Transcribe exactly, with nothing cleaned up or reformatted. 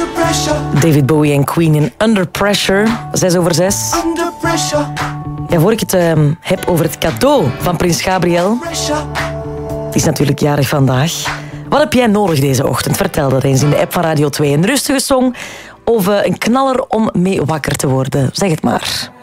David Bowie en Queen in Under Pressure. Zes over zes. Under pressure. Ja, voor ik het uh, heb over het cadeau van prins Gabriel. Het is natuurlijk jarig vandaag. Wat heb jij nodig deze ochtend? Vertel dat eens in de app van Radio twee. Een rustige song of uh, een knaller om mee wakker te worden? Zeg het maar.